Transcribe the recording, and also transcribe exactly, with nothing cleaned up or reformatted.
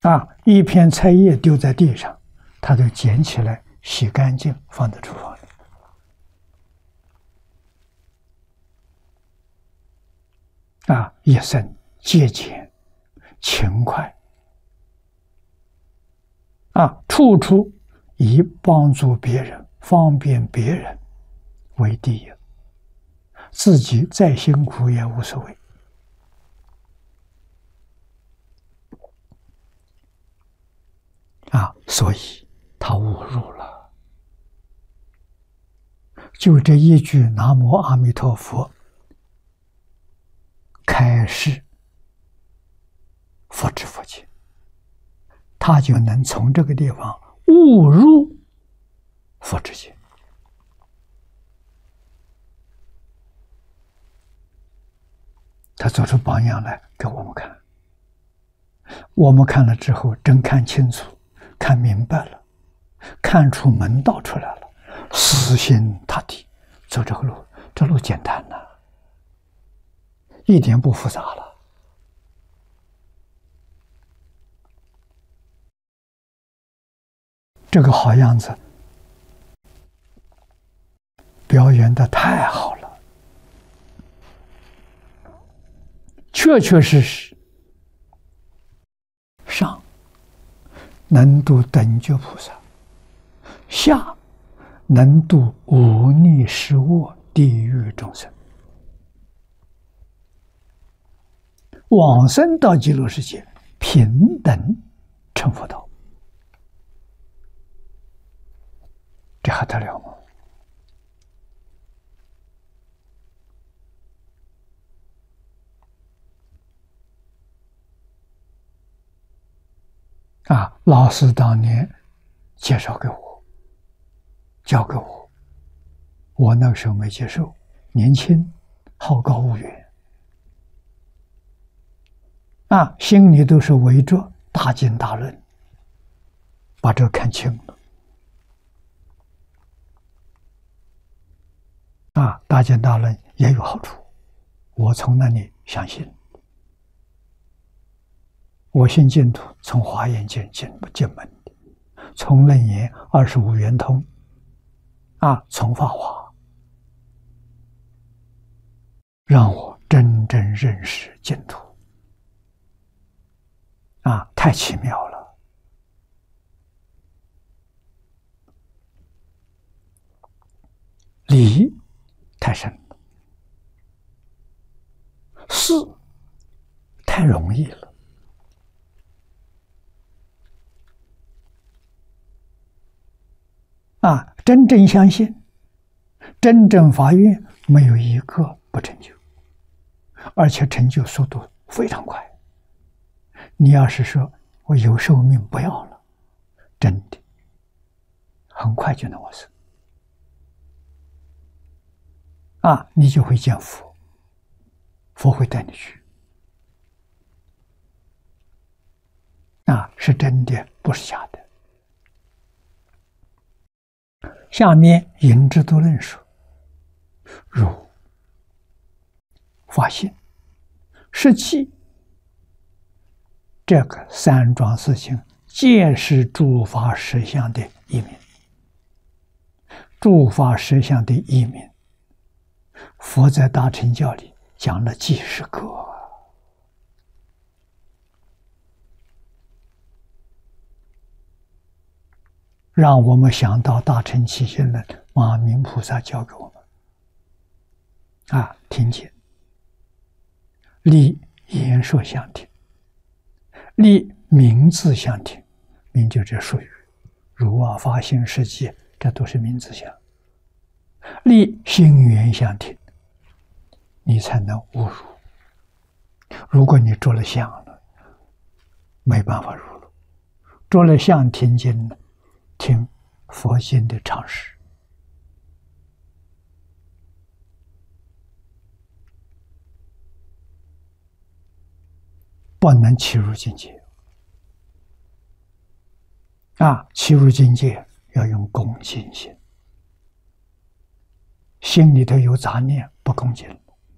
啊，一片菜叶丢在地上，他就捡起来洗干净，放在厨房里。啊，一生节俭、勤快，啊，处处以帮助别人、方便别人为第一，自己再辛苦也无所谓。啊，所以他悟入了。就这一句“南无阿弥陀佛”，开示佛知佛见，他就能从这个地方悟入佛知见。他做出榜样来给我们看，我们看了之后，真看清楚。看明白了，看出门道出来了，死心塌地走这个路，这路简单呐、啊，一点不复杂了。这个好样子表演的太好了，确确实实上能度等觉菩萨，下能度无逆失恶地狱众生，往生到极乐世界平等成佛道，这还得了吗？啊，老师当年介绍给我，教给我，我那个时候没接受，年轻，好高骛远，啊，心里都是围着大经大论，把这个看清了。啊，大经大论也有好处，我从那里相信。我信净土，从华严经进进门的，从楞严二十五圆通，啊，从法华，让我真正认识净土，啊，太奇妙了。理太深了，事太容易了。啊，真正相信，真正发愿，没有一个不成就，而且成就速度非常快。你要是说我有寿命不要了，真的很快就能往生。啊，你就会见佛，佛会带你去。啊，是真的，不是假的。下面引之度论说，如发现实际这个三桩事情，皆是诸法实相的一面。诸法实相的一面，佛在大乘教里讲了几十个。让我们想到大乘起信论，马明菩萨教给我们啊，听见立言说相听，立名字相听，名就这术语，如啊发心世界，这都是名字相。立心缘相听，你才能悟入。如果你着了相了，没办法入了。着了相听经呢，听佛经的常识，不能起入境界。啊，起入境界要用恭敬心，心里头有杂念，不恭敬。